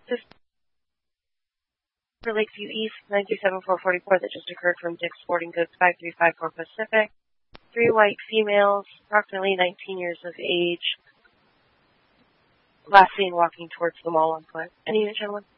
This for Lakeview East, 937-444 that just occurred from Dick's Sporting Goods, 5354 Pacific. 3 white females, approximately 19 years of age, last seen walking towards the mall on foot. Any unit, gentlemen?